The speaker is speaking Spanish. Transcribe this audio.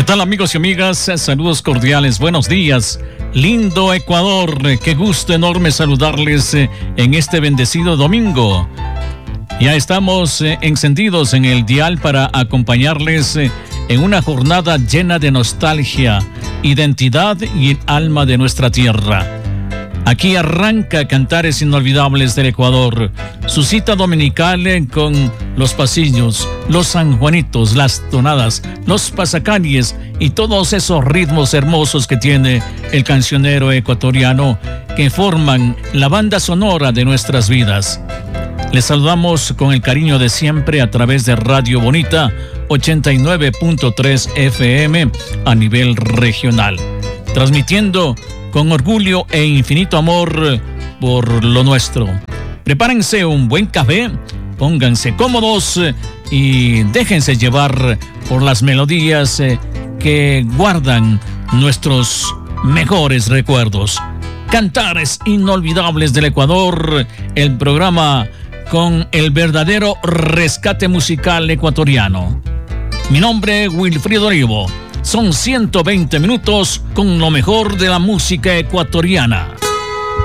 tal, amigos y amigas? Saludos cordiales, buenos días. Lindo Ecuador, qué gusto enorme saludarles en este bendecido domingo. Ya estamos encendidos en el dial para acompañarles en una jornada llena de nostalgia, identidad y alma de nuestra tierra. Aquí arranca Cantares Inolvidables del Ecuador, su cita dominical con los pasillos, los sanjuanitos, las tonadas, los pasacalles y todos esos ritmos hermosos que tiene el cancionero ecuatoriano que forman la banda sonora de nuestras vidas. Les saludamos con el cariño de siempre a través de Radio Bonita 89.3 FM a nivel regional, transmitiendo con orgullo e infinito amor por lo nuestro. Prepárense un buen café, pónganse cómodos y déjense llevar por las melodías que guardan nuestros mejores recuerdos. Cantares Inolvidables del Ecuador, el programa con el verdadero rescate musical ecuatoriano. Mi nombre es Wilfrido Olivo. Son 120 minutos con lo mejor de la música ecuatoriana.